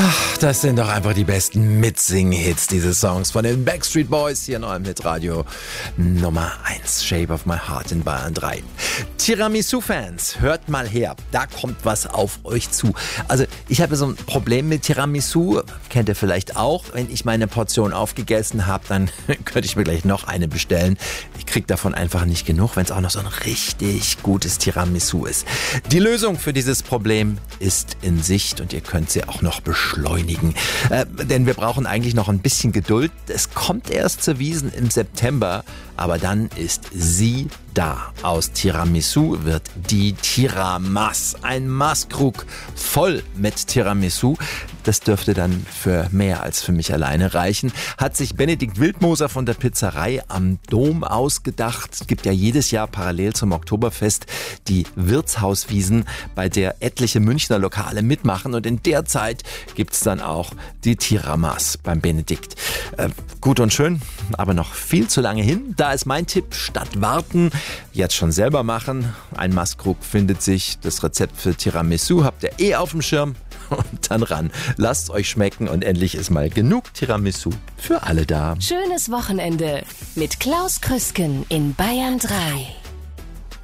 Das sind doch einfach die besten Mitsing-Hits, diese Songs von den Backstreet Boys hier neu im Hitradio Nummer 1, Shape of My Heart in Bayern 3. Tiramisu-Fans, hört mal her, da kommt was auf euch zu. Also ich habe so ein Problem mit Tiramisu, kennt ihr vielleicht auch. Wenn ich meine Portion aufgegessen habe, dann könnte ich mir gleich noch eine bestellen. Ich kriege davon einfach nicht genug, wenn es auch noch so ein richtig gutes Tiramisu ist. Die Lösung für dieses Problem ist in Sicht und ihr könnt sie auch noch beschleunigen. Denn wir brauchen eigentlich noch ein bisschen Geduld. Es kommt erst zur Wiesn im September, aber dann ist sie da. Aus Tiramisu wird die Tiramas. Ein Maßkrug voll mit Tiramisu. Das dürfte dann für mehr als für mich alleine reichen. Hat sich Benedikt Wildmoser von der Pizzerei am Dom ausgedacht. Es gibt ja jedes Jahr parallel zum Oktoberfest die Wirtshauswiesn, bei der etliche Münchner Lokale mitmachen. Und in der Zeit gibt's dann auch die Tiramas beim Benedikt. Gut und schön, aber noch viel zu lange hin. Da ist mein Tipp, statt warten, jetzt schon selber machen. Ein Maßkrug findet sich. Das Rezept für Tiramisu habt ihr auf dem Schirm. Und dann ran. Lasst euch schmecken und endlich ist mal genug Tiramisu für alle da. Schönes Wochenende mit Klaus Krüsken in Bayern 3.